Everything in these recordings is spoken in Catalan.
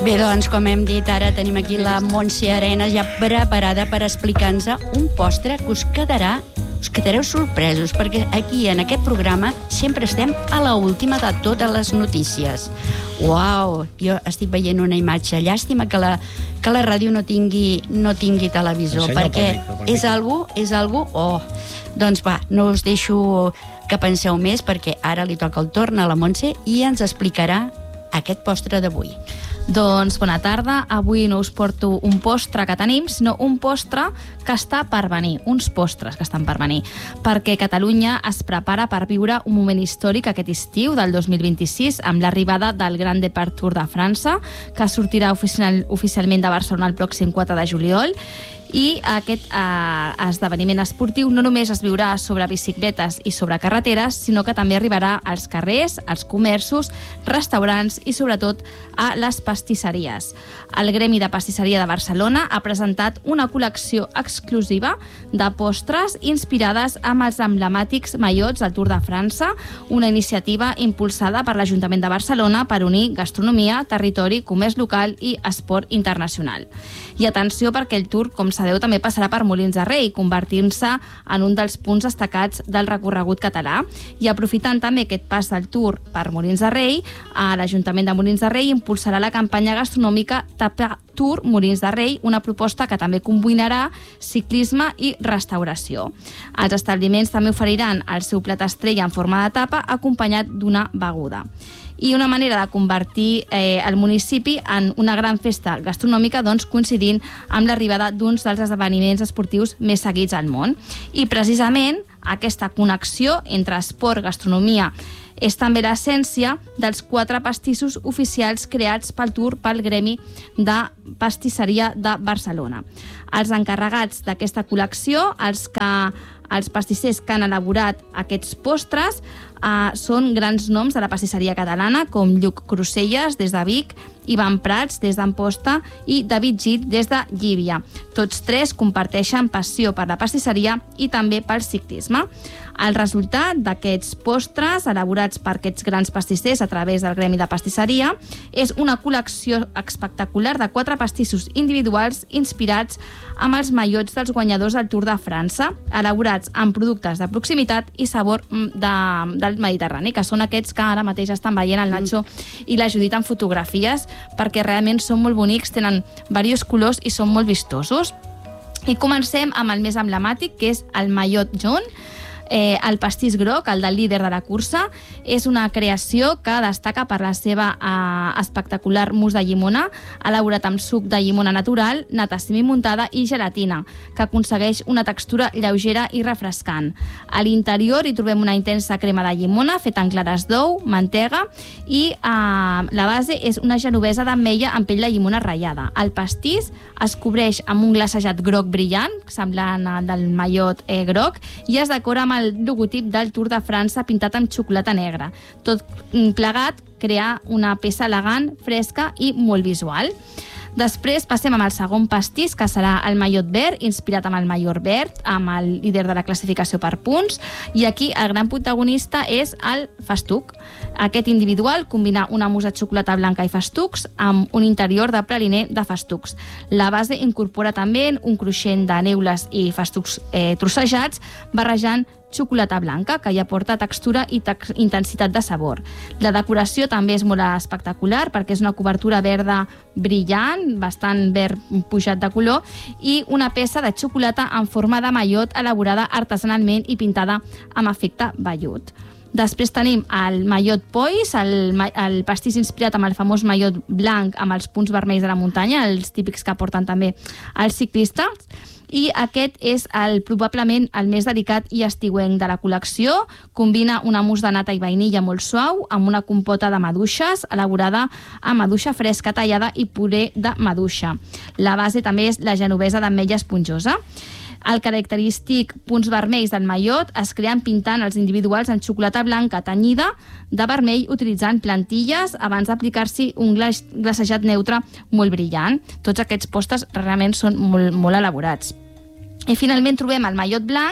Bé, doncs, com hem dit, ara tenim aquí la Montse Arenas ja preparada per explicar-nos un postre que us quedareu sorpresos, perquè aquí, en aquest programa, sempre estem a l'última de totes les notícies. Uau! Jo estic veient una imatge. Llàstima que la ràdio no tingui televisor, perquè és algú... Oh! Doncs va, no us deixo que penseu més, perquè ara li toca el torn a la Montse i ens explicarà aquest postre d'avui. Doncs bona tarda, avui no us porto un postre que tenim, sinó un postre que està per venir, uns postres que estan per venir, perquè Catalunya es prepara per viure un moment històric aquest estiu del 2026 amb l'arribada del Grand Depart Tour de França, que sortirà oficialment de Barcelona el pròxim 4 de juliol. I aquest esdeveniment esportiu no només es viurà sobre bicicletes i sobre carreteres, sinó que també arribarà als carrers, als comerços, restaurants i, sobretot, a les pastisseries. El Gremi de Pastisseria de Barcelona ha presentat una col·lecció exclusiva de postres inspirades amb els emblemàtics maillots del Tour de França, una iniciativa impulsada per l'Ajuntament de Barcelona per unir gastronomia, territori, comerç local i esport internacional. I atenció, perquè el Tour, com sabeu, també passarà per Molins de Rei, convertint-se en un dels punts destacats del recorregut català. I aprofitant també aquest pas del Tour per Molins de Rei, l'Ajuntament de Molins de Rei impulsarà la campanya gastronòmica Tapa Tour Molins de Rei, una proposta que també combinarà ciclisme i restauració. Els establiments també oferiran el seu plat estrella en forma de tapa acompanyat d'una beguda. I una manera de convertir el municipi en una gran festa gastronòmica, doncs, coincidint amb l'arribada d'uns dels esdeveniments esportius més seguits al món. I precisament aquesta connexió entre esport i gastronomia és també l'essència dels 4 pastissos oficials creats pel Tour pel Gremi de Pastisseria de Barcelona. Els encarregats d'aquesta col·lecció, els pastissers que han elaborat aquests postres, són grans noms de la pastisseria catalana, com Lluc Cruselles, des de Vic, Ivan Prats, des d'Amposta, i David Git, des de Llívia. Tots 3 comparteixen passió per la pastisseria i també pel ciclisme. El resultat d'aquests postres, elaborats per aquests grans pastissers a través del Gremi de Pastisseria, és una col·lecció espectacular de 4 pastissos individuals inspirats amb els maillots dels guanyadors del Tour de França, elaborats amb productes de proximitat i sabor del Mediterrani, que són aquests que ara mateix estan veient el Nacho i la Judit en fotografies, perquè realment són molt bonics, tenen diversos colors i són molt vistosos. I comencem amb el més emblemàtic, que és el maillot jaune. El pastís groc, el del líder de la cursa, és una creació que destaca per la seva espectacular mousse de llimona, elaborat amb suc de llimona natural, nata semimuntada i gelatina, que aconsegueix una textura lleugera i refrescant. A l'interior hi trobem una intensa crema de llimona feta en clares d'ou, mantega, i la base és una genovesa d'ametlla amb pell de llimona ratllada. El pastís es cobreix amb un glacejat groc brillant, semblant al del maillot groc, i es decora amb el logotip del Tour de França pintat amb xocolata negra. Tot plegat crea una peça elegant, fresca i molt visual. Després passem amb el segon pastís, que serà el maillot verd, inspirat amb el maillot verd, amb el líder de la classificació per punts, i aquí el gran protagonista és el festuc. Aquest individual combina una mousse de xocolata blanca i festucs amb un interior de praliner de festucs. La base incorpora també un cruixent de neules i festucs trossejats, barrejant xocolata blanca, que hi aporta textura i intensitat de sabor. La decoració també és molt espectacular, perquè és una cobertura verda brillant, bastant verd pujat de color, i una peça de xocolata en forma de maillot elaborada artesanalment i pintada amb efecte vellut. Després tenim el maillot Poise, el pastís inspirat amb el famós maillot blanc amb els punts vermells de la muntanya, els típics que porten també els ciclistes. I aquest és probablement el més delicat i estiuenc de la col·lecció. Combina una mousse de nata i vainilla molt suau amb una compota de maduixes elaborada amb maduixa fresca tallada i puré de maduixa. La base també és la genovesa d'ametlla esponjosa. El característic punts vermells del maillot es creen pintant els individuals en xocolata blanca tenyida de vermell utilitzant plantilles abans d'aplicar-s'hi un glacejat neutre molt brillant. Tots aquests postres realment són molt elaborats. I finalment trobem el maillot blanc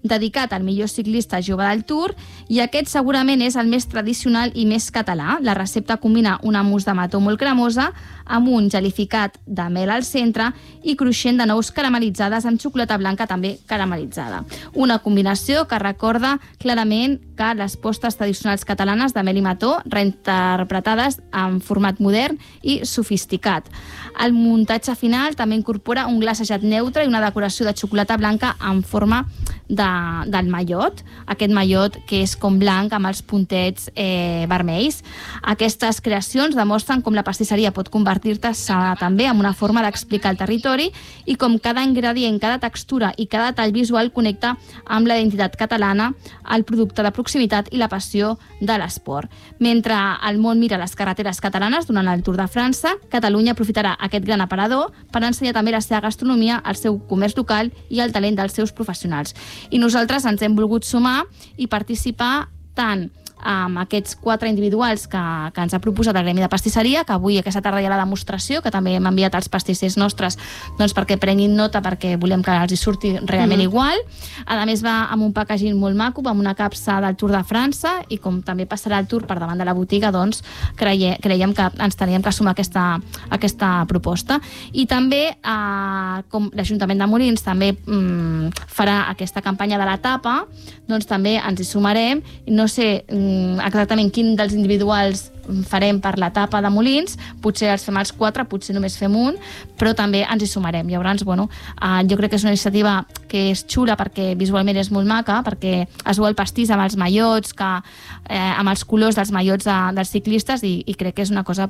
dedicat al millor ciclista jove del Tour, i aquest segurament és el més tradicional i més català. La recepta combina una mousse de mató molt cremosa amb un gelificat de mel al centre i cruixent de nous caramelitzades amb xocolata blanca també caramelitzada. Una combinació que recorda clarament que les postres tradicionals catalanes de mel i mató, reinterpretades en format modern i sofisticat. El muntatge final també incorpora un glaçejat neutre i una decoració de xocolata blanca en forma del mallot, aquest mallot que és com blanc amb els puntets vermells. Aquestes creacions demostren com la pastisseria pot convertir-se també en una forma d'explicar el territori i com cada ingredient, cada textura i cada tall visual connecta amb la identitat catalana, el producte de proximitat i la passió de l'esport. Mentre el món mira les carreteres catalanes durant el Tour de França, Catalunya aprofitarà aquest gran aparador per ensenyar també la seva gastronomia, el seu comerç local i el talent dels seus professionals. I nosaltres ens hem volgut sumar i participar tant amb aquests 4 individuals que ens ha proposat el Gremi de Pastisseria, que avui aquesta tarda hi ha la demostració, que també hem enviat als pastissers nostres perquè prenguin nota, perquè volem que els hi surti realment igual. A més va amb un packaging molt maco, amb una capsa del Tour de França, i com també passarà el Tour per davant de la botiga, doncs creiem que ens teníem que sumar aquesta proposta. I també, com l'Ajuntament de Molins també farà aquesta campanya de la tapa, doncs també ens hi sumarem. No sé exactament quin dels individuals farem per l'etapa de Molins, potser els fem els 4, potser només fem un, però també ens hi sumarem. Llavors, jo crec que és una iniciativa que és xula perquè visualment és molt maca, perquè es veu el pastís amb els mallots, amb els colors dels mallots dels ciclistes, i crec que és una cosa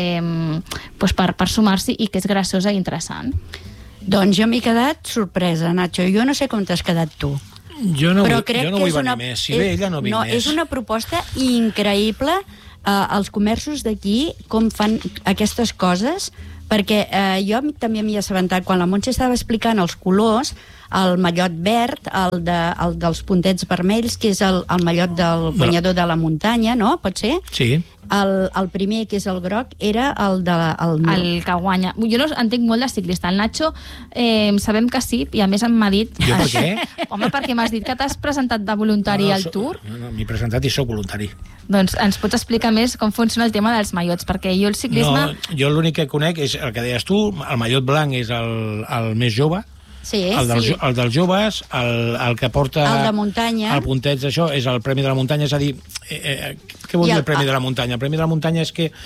per sumar-s'hi i que és graciosa i interessant. Doncs jo m'he quedat sorpresa, Nacho. Jo no sé com t'has quedat tu. Jo no vull venir més. Si ve ella, no vinc més. És una proposta increïble, els comerços d'aquí, com fan aquestes coses, perquè jo també m'hi he assabentat, quan la Montse estava explicant els colors, el mallot verd, el dels puntets vermells, que és el mallot del guanyador de la muntanya, no? Pot ser? Sí. El primer, que és el groc, era el que guanya. Jo no entenc molt de ciclista. El Nacho, sabem que sí, i a més m'ha dit... Jo per què? Home, perquè m'has dit que t'has presentat de voluntari al Tour. No, m'he presentat i soc voluntari. Doncs ens pots explicar més com funciona el tema dels mallots, perquè jo el ciclisme... No, jo l'únic que conec és el que deies tu, el mallot blanc és el més jove, sí, el dels joves, el que porta... El de muntanya. El puntet d'això és el Premi de la Muntanya, és a dir, què vol dir el Premi de la Muntanya? El Premi de la Muntanya és que,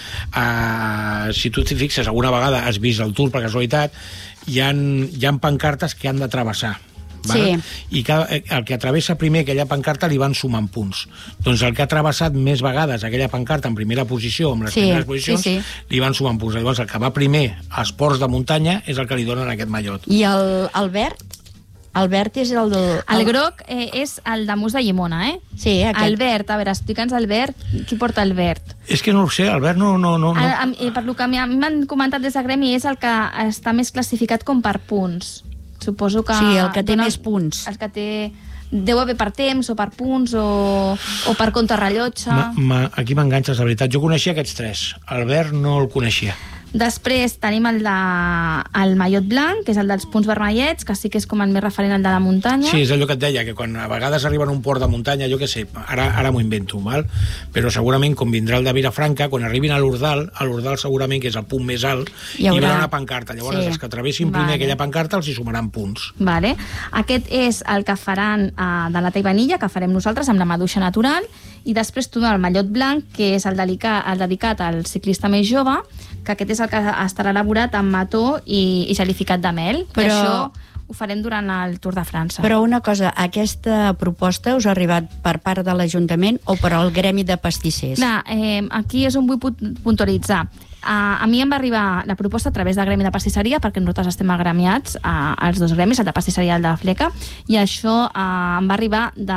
si tu t'hi fixes, alguna vegada has vist el Tour per casualitat, hi ha pancartes que han de travessar. Sí. I el que travessa primer aquella pancarta li van sumant punts. Doncs el que ha travessat més vegades aquella pancarta en primera posició, amb les primeres posicions, li van sumant punts. Llavors el que va primer a esports de muntanya és el que li donen aquest mallot. I el verd? El verd és el del... El groc és el de mousse de llimona, eh? Sí, aquest. El verd, a veure, explica'ns el verd. Qui porta el verd? És que no ho sé, el verd no... Per lo que m'han comentat des de Gremi és el que està més classificat com per punts. Suposo que... Sí, el que té més punts. El que té... Deu haver per temps, o per punts, o per contrarrellotge... Aquí m'enganxes, la veritat. Jo coneixia aquests 3. El verd no el coneixia. Després tenim el mallot blanc, que és el dels punts vermellets, que sí que és com el més referent al de la muntanya. Sí, és allò que et deia, que quan a vegades arriben a un port de muntanya, jo què sé, ara m'ho invento, val? Però segurament, com vindrà el de Vilafranca, quan arribin a l'Ordal segurament, que és el punt més alt, hi haurà una pancarta. Llavors, els que travessin primer aquella pancarta els hi sumaran punts. Vale. Aquest és el que faran de nata i vanilla, que farem nosaltres amb la maduixa natural, i després el mallot blanc, que és el dedicat al ciclista més jove, que aquest és el que estarà elaborat amb mató i gelificat de mel. Però això ho farem durant el Tour de França. Però una cosa, aquesta proposta us ha arribat per part de l'Ajuntament o per al Gremi de Pastissers? Clar, aquí és on vull puntualitzar. A mi em va arribar la proposta a través del Gremi de Pastisseria, perquè nosaltres estem agremiats als dos gremis, el de Pastisseria i el de Fleca, i això em va arribar de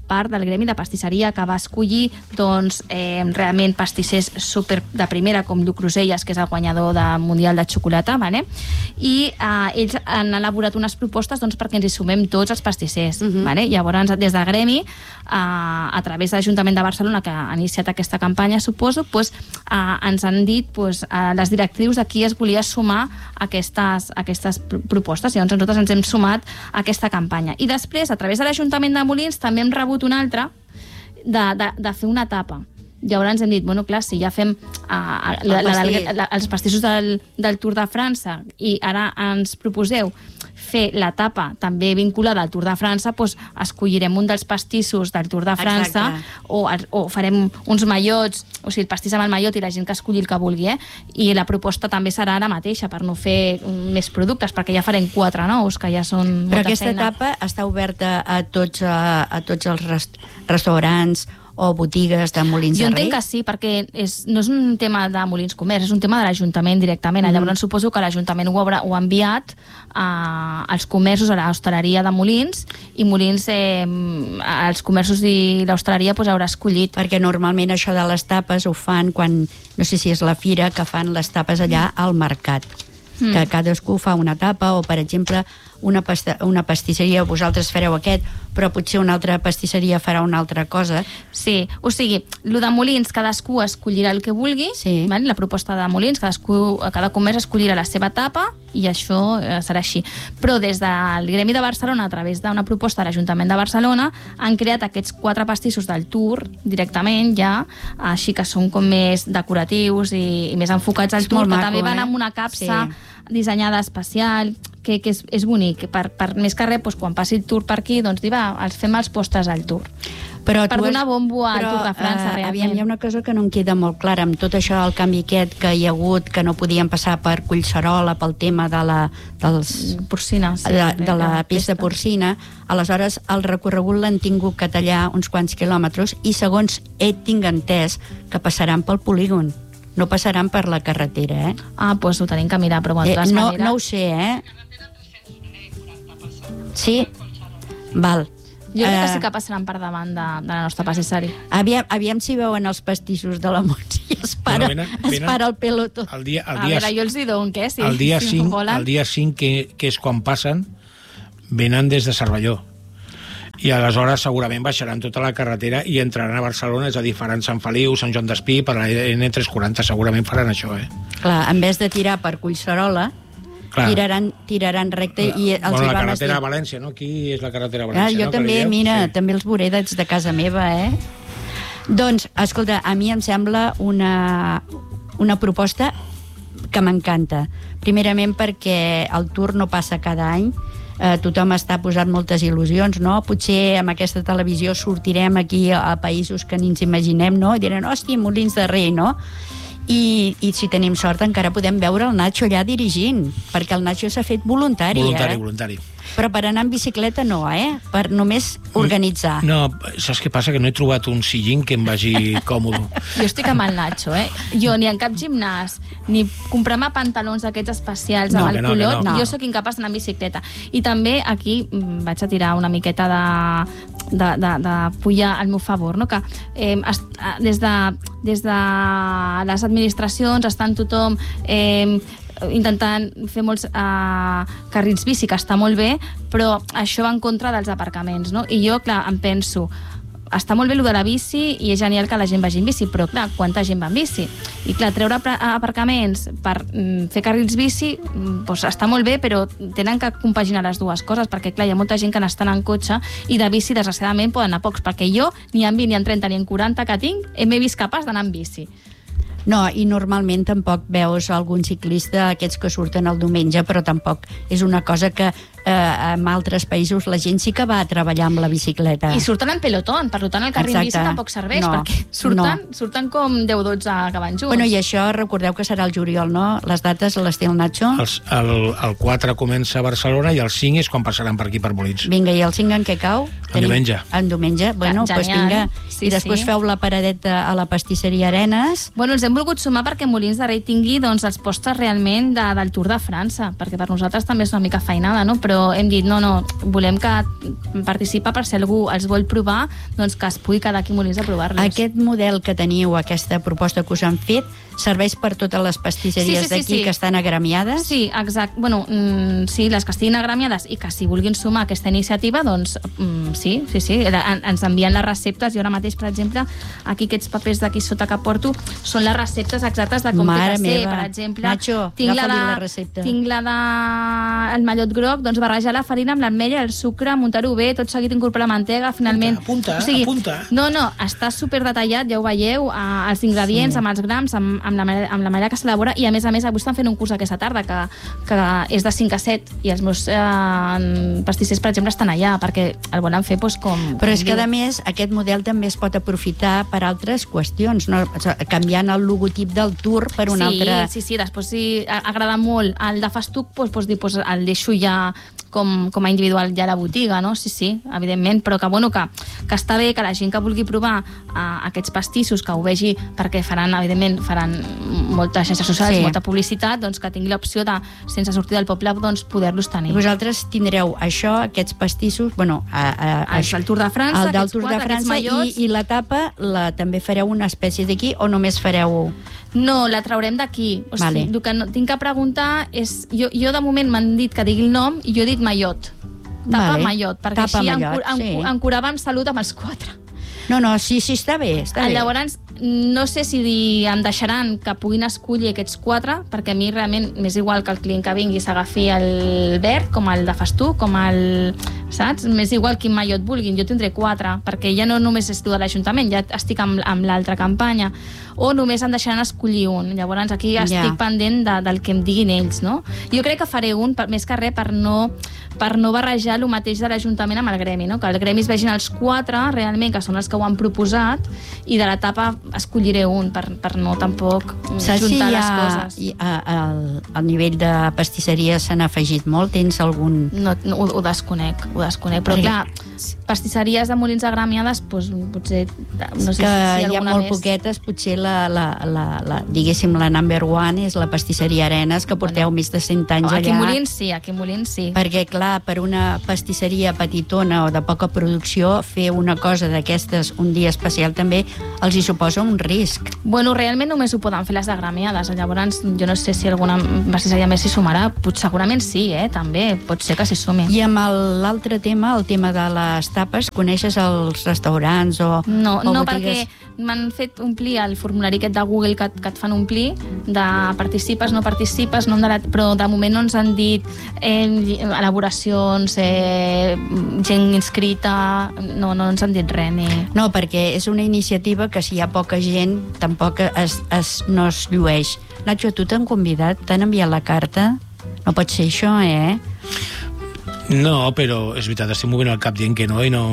part del gremi de pastisseria, que va escollir doncs, realment pastissers super de primera, com Lluc Roselles, que és el guanyador del Mundial de Xocolata, vale? I ells han elaborat unes propostes doncs, perquè ens hi sumem tots els pastissers. Vale? Llavors, des del gremi, a través de l'Ajuntament de Barcelona, que ha iniciat aquesta campanya, suposo, doncs, ens han dit les directrius de qui es volia sumar a aquestes propostes. Llavors nosaltres ens hem sumat a aquesta campanya. I després, a través de l'Ajuntament de Molins, també hem rebut una altra de fer una tapa. Llavors hem dit, bueno, clar, si ja fem els pastissos del Tour de França i ara ens proposeu fer la tapa també vinculada al Tour de França, doncs escollirem un dels pastissos del Tour de França o farem uns mallots, o sigui, el pastís amb el mallot i la gent que escolli el que vulgui, i la proposta també serà la mateixa per no fer més productes, perquè ja farem 4 nous, que ja són Però molta aquesta feina. etapa està oberta a tots els restaurants o botigues de Molins de Rei? Jo entenc que sí, perquè no és un tema de Molins Comerç, és un tema de l'Ajuntament directament. Llavors suposo que l'Ajuntament ho ha enviat als comerços, a l'hostaleria de Molins, i Molins, els comerços i l'hostaleria haurà escollit. Perquè normalment això de les tapes ho fan quan, no sé si és la fira, que fan les tapes allà al mercat. Que cadascú fa una tapa, o per exemple una pastisseria, vosaltres fareu aquest, però potser una altra pastisseria farà una altra cosa. Sí, o sigui, el de Molins, cadascú escollirà el que vulgui, la proposta de Molins, cada comerç escollirà la seva tapa, i això serà així. Però des del Gremi de Barcelona, a través d'una proposta de l'Ajuntament de Barcelona, han creat aquests 4 pastissos del Tour directament, ja, així que són com més decoratius i més enfocats al Tour, que també van amb una capsa dissenyada especial, que és bonic, per més que res, quan passi el Tour per aquí, doncs dir, els fem els postres al Tour. Per donar bombo al Tour de França, realment. Aviam, hi ha una cosa que no em queda molt clara, amb tot això del canvi aquest que hi ha hagut, que no podien passar per Collserola pel tema de la pesta porcina, aleshores el recorregut l'han tingut que tallar uns quants quilòmetres, i segons tinc entès que passaran pel polígon. No passaran per la carretera, Doncs ho tenim que mirar, però de totes maneres... No ho sé, Sí? Val. Jo crec que sí que passaran per davant de la nostra pastisseria. Aviam si veuen els pastissos de la Montse i es para el pelotó. A veure, jo els hi dono, què? El dia 5, que és quan passen, venen des de Cervelló. I aleshores segurament baixaran tota la carretera i entraran a Barcelona, és a dir, faran Sant Feliu, Sant Joan d'Espí, per la N340, segurament faran això, Clar, en vez de tirar per Collserola, tiraran recte i els la carretera a València, no? Aquí és la carretera a València. Jo també, també els veuré des de casa meva, Doncs, escolta, a mi em sembla una proposta que m'encanta. Primerament perquè el Tour no passa cada any, tothom està posant moltes il·lusions, no? Potser amb aquesta televisió sortirem aquí a països que ni ens imaginem, no? I diran, hòstia, Molins de Rei, no? I si tenim sort encara podem veure el Nacho allà dirigint, perquè el Nacho s'ha fet voluntari. Voluntari. Però per anar en bicicleta no, per només organitzar. No, saps què passa? Que no he trobat un sillín que em vagi còmode. Jo estic amb el Nacho, Jo ni en cap gimnàs, ni comprar-me pantalons aquests especials amb el culot, jo sóc incapaç d'anar en bicicleta. I també aquí vaig a tirar una miqueta de pulla al meu favor, no? Que des de les administracions estan tothom intentant fer molts carrils bici, que està molt bé, però això va en contra dels aparcaments, no? I jo, clar, em penso, està molt bé allò de la bici i és genial que la gent vagi en bici, però clar, quanta gent va en bici? I clar, treure aparcaments per fer carrils bici doncs està molt bé, però tenen que compaginar les dues coses, perquè clar, hi ha molta gent que n'estan en cotxe i de bici, desgraciadament, poden anar pocs, perquè jo ni en 20, ni en 30, ni en 40 que tinc, m'he vist capaç d'anar en bici. No, i normalment tampoc veus algun ciclista, aquests que surten el diumenge, però tampoc és una cosa que en altres països la gent sí que va a treballar amb la bicicleta. I surten en pelotón, per tant el carril bici tampoc serveix, perquè surten com 10-12 que van junts. Bueno, i això recordeu que serà el juliol, no? Les dates les té el Nacho? El 4 comença a Barcelona i el 5 és quan passaran per aquí per Molins. Vinga, i el 5 en què cau? En diumenge. En diumenge, bueno, doncs vinga. I després feu la paradeta a la pastisseria Arenes. Bueno, ens hem volgut sumar perquè Molins de Rei tingui doncs, els postres realment del Tour de França, perquè per nosaltres també és una mica feinada, no? Però hem dit, no, volem que participa per si algú els vol provar, doncs que es pugui quedar aquí a Molins a provar-los. Aquest model que teniu, aquesta proposta que us han fet, serveix per totes les pastisseries d'aquí que estan agremiades? Sí, exacte. Bueno, sí, les que estiguin agremiades i que si vulguin sumar aquesta iniciativa, doncs sí. Ens envien les receptes. Jo ara mateix, per exemple, aquí aquests papers d'aquí sota que porto són les receptes exactes de com té que ser. Per exemple, Nacho, agafa-li la recepta. Tinc la del mallot groc, doncs barrejar la farina amb l'ametlla, el sucre, muntar-ho bé, tot seguit incorporar mantega, finalment... Apunta. No, està super detallat, ja ho veieu, els ingredients, amb els grams, amb la manera que s'elabora, i a més avui estan fent un curs aquesta tarda que és de 5 a 7 i els meus pastissers, per exemple, estan allà perquè el volen fer com... Però és que, a més, aquest model també es pot aprofitar per altres qüestions, no? Canviant el logotip del Tour per un altre... Sí, després si agrada molt el de Festuc, doncs el deixo ja com a individual ja a la botiga, no? Sí, evidentment, però que està bé que la gent que vulgui provar aquests pastissos, que ho vegi, perquè faran moltes xarxes socials, molta publicitat, doncs que tingui l'opció de, sense sortir del poble, doncs poder-los tenir. Vosaltres tindreu aquests pastissos, el Tour de França, el del Tour de França, i la tapa també fareu una espècie d'aquí o només fareu... No, la traurem d'aquí. O sigui, el que tinc que preguntar és... Jo de moment m'han dit que digui el nom i jo he dit Mallot. Tapa Mallot, perquè així em curava en salut amb els 4. No, sí, està bé. Llavors, no sé si em deixaran que puguin escollir aquests 4, perquè a mi realment m'és igual que el client que vingui s'agafi el verd, com el de Festuc, com el... Saps? M'és igual quin mallot vulguin, jo tindré 4, perquè ja no només és tu de l'Ajuntament, ja estic amb l'altra campanya, o només em deixaran escollir un. Llavors aquí estic pendent del que em diguin ells, no? Jo crec que faré un, més que res, per no barrejar el mateix de l'Ajuntament amb el gremi, no? Que el gremi es vegin els 4, realment, que són els que ho han proposat, i de l'etapa escolliré un, per no tampoc juntar les coses. Al nivell de pastisseria s'han afegit molt? Tens algun... No, ho desconec, però clar, pastisseries de Molins agremiades, doncs potser... No sé si hi ha molt poquetes, potser diguéssim, la number one és la pastisseria Arenes, que porteu més de 100 anys allà. Aquí a Molins sí. Perquè, clar, per una pastisseria petitona o de poca producció, fer una cosa d'aquestes un dia especial també els hi suposa un risc. Bueno, realment només ho poden fer les agremiades, llavors jo no sé si alguna pastisseria més s'hi sumarà, segurament sí, també, pot ser que s'hi sumi. I amb l'altre tema, el tema de les tapes, coneixes els restaurants o no, botigues? Perquè m'han fet omplir el formulari aquest de Google que et fan omplir, de participes, no participes, però de moment no ens han dit elaboracions, gent inscrita, no ens han dit res. No, perquè és una iniciativa que si hi ha poca gent tampoc no es llueix. Nacho, tu t'han convidat? T'han enviat la carta? No pot ser això, No, però és veritat, estic movent el cap dient que no, i no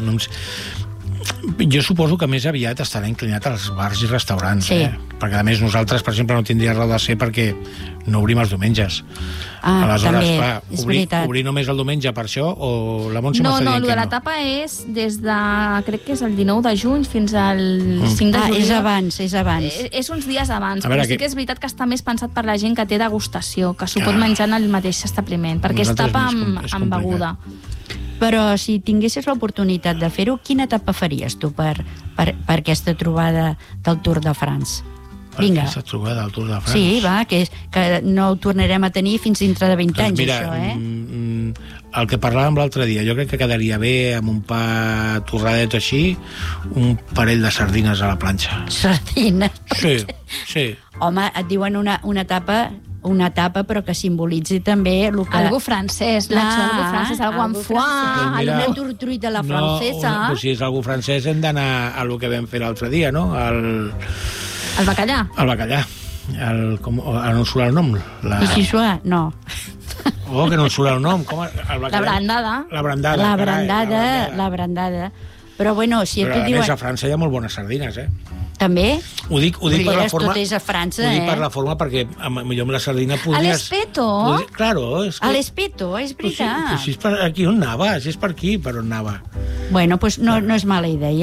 jo suposo que més aviat estarà inclinat als bars i restaurants, perquè a més nosaltres, per exemple, no tindria raó de ser perquè no obrim els diumenges. Aleshores, clar, obrir només el diumenge per això, o la Montse m'està dient que no? No, la tapa és des de, crec que és el 19 de juny fins al 5 de juliol. És abans. És uns dies abans, però sí que és veritat que està més pensat per la gent que té degustació, que s'ho pot menjar en el mateix establiment, perquè és tapa amb beguda. Però si tinguessis l'oportunitat de fer-ho, quina etapa faries tu per aquesta trobada del Tour de France? Vinga. Aquesta trobada del Tour de France? Sí, va, que no ho tornarem a tenir fins dintre de 20 anys, mira, això, el que parlàvem l'altre dia, jo crec que quedaria bé amb un pa torradet així, un parell de sardines a la planxa. Sardines? Sí. Home, et diuen una etapa, però que simbolitzi també el que... Algo francès, algo amb foie, una tortruita a la francesa. Si és algo francès hem d'anar a lo que vam fer l'altre dia, no? El bacallà. El bacallà. No em surt el nom. No. Oh, que no em surt el nom. La brandada. La brandada. Però bueno, si et diuen... Però a França hi ha molt bones sardines, També? Ho dic per la forma... Tot és a França, Ho dic per la forma perquè millor amb la sardina podries... A l'Espeto? Claro. A l'Espeto, és veritat. Si és per aquí on anava, si és per aquí, per on anava. Bueno, doncs no és mala idea.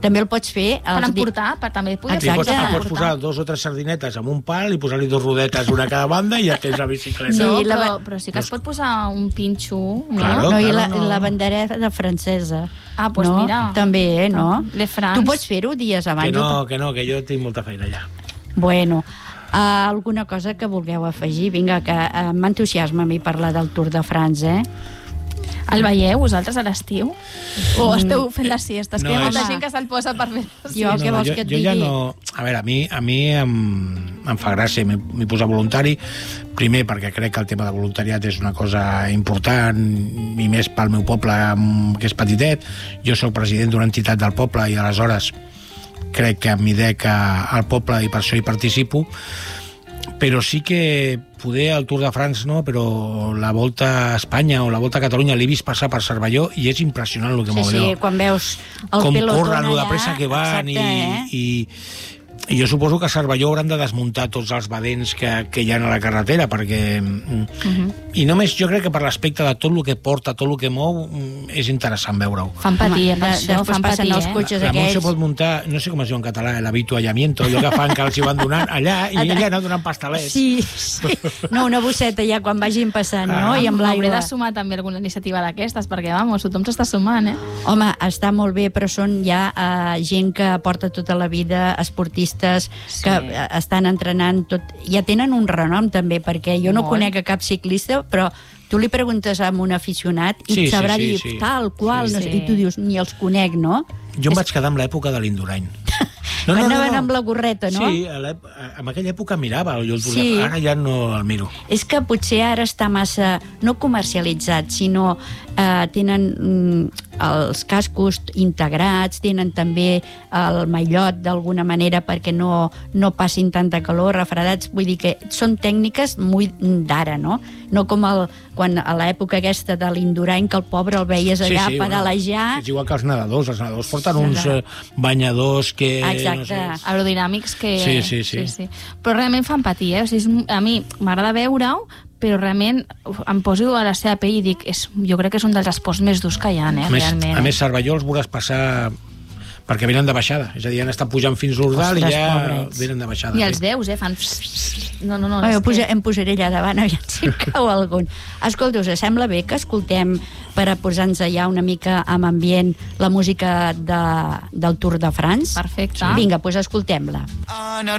També el pots fer... Per emportar, també podria Li pots posar 2 o 3 sardinetes amb un pal i posar-li 2 rodetes una a cada banda i ja tens la bicicleta. No, però sí que es pot posar un pinxo, no? Claro, I la bandereta francesa. Ah, doncs mira. També, no? Le France. Tu pots fer-ho dies abans? Que no, que jo tinc molta feina allà. Bueno, alguna cosa que vulgueu afegir? Vinga, que m'entusiasma a mi parlar del Tour de France, El veieu, vosaltres, a l'estiu? O esteu fent les siestes? Que hi ha molta gent que se'l posa per fer les siestes. Què vols que et digui? Jo ja no... A veure, a mi em fa gràcia, m'hi posa voluntari, primer perquè crec que el tema de voluntariat és una cosa important, i més pel meu poble, que és petitet. Jo soc president d'una entitat del poble i aleshores crec que m'hi dec al poble i per això hi participo, però sí que poder el Tour de France no, però la Volta a Espanya o la Volta a Catalunya l'he vist passar per Cervelló i és impressionant el que mou allò. Sí, quan veus el com pelotón corren, allà... lo de pressa que van, exacte, i jo suposo que a Cervelló hauran de desmuntar tots els badents que hi ha a la carretera, perquè... I només jo crec que per l'aspecte de tot el que porta, tot el que mou, és interessant veure-ho. Fan patir, per això, fan patir, els cotxes la aquells... se pot muntar, no sé com es diu en català, l'avituallamiento, allò que fan que els hi van donant allà, i ella ha anat donant pastelets. Sí. No, una bosseta ja quan vagin passant, no? I amb Hauré l'aigua. de sumar també alguna iniciativa d'aquestes, perquè, vamos, tothom s'està sumant, Home, està molt bé, però són ja gent que porta tota la vida, esportistes, que estan entrenant tot... Ja tenen un renom, també, perquè jo no conec a cap ciclista, però tu li preguntes a un aficionat i et sabrà dir tal qual, no sé, i tu dius, ni els conec, no? Jo em vaig quedar amb l'època de l'Indurain. Anaven amb la gorreta, no? Sí, en aquella època mirava jo el Tour de France, ara ja no el miro. És que potser ara està massa, no comercialitzat, sinó tenen els cascos integrats, tenen també el maillot d'alguna manera perquè no passin tanta calor, refredats, vull dir que són tècniques d'ara, no? No com quan a l'època aquesta de l'Indurain, que el pobre el veies allà pedalejar... És igual que els nedadors porten uns banyadors que... Exacte. Aerodinàmics que... Sí. Però realment fan patir, O sigui, a mi m'agrada veure-ho, però realment em poso a la seva pell i dic, jo crec que és un dels esports més durs que hi ha, realment. A més, Cervelló els veuràs passar perquè venen de baixada, és a dir, han estat pujant fins l'Ordal i ja venen de baixada. I els veus, fan... No. Em posaré allà davant, aviam si em cau algun. Escolta, us sembla bé que escoltem, per a posar-nos ja una mica amb ambient, la música del Tour de France? Perfecte. Vinga, doncs escoltem-la.